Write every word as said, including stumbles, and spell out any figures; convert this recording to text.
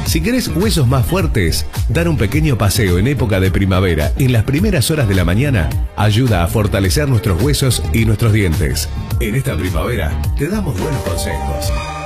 Si querés huesos más fuertes, dar un pequeño paseo en época de primavera en las primeras horas de la mañana ayuda a fortalecer nuestros huesos y nuestros dientes. En esta primavera te damos buenos consejos.